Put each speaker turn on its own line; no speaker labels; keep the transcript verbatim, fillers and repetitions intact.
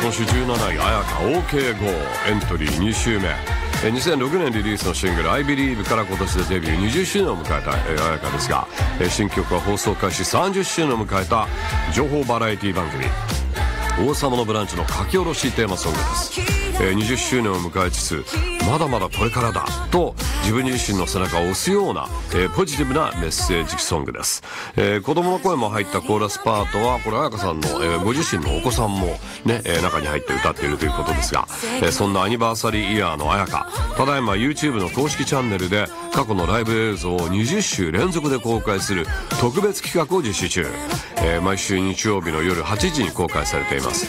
今週じゅうなない綾香 オーケーゴー エントリーに週目、にせんろくねんリリースのシングル I Believe から今年でデビューにじゅっしゅうねんを迎えた綾香ですが、新曲は放送開始さんじゅっしゅうねんを迎えた情報バラエティ番組王様のブランチの書き下ろしテーマソングです。にじゅっしゅうねんを迎えつつまだまだこれからだと自分自身の背中を押すような、えー、ポジティブなメッセージソングです。えー、子供の声も入ったコーラスパートはこれ彩香さんの、えー、ご自身のお子さんもね、えー、中に入って歌っているということですが、えー、そんなアニバーサリーイヤーの彩香、ただいま YouTube の公式チャンネルで過去のライブ映像をにじゅっしゅう連続で公開する特別企画を実施中、えー、毎週日曜日の夜はちじに公開されています。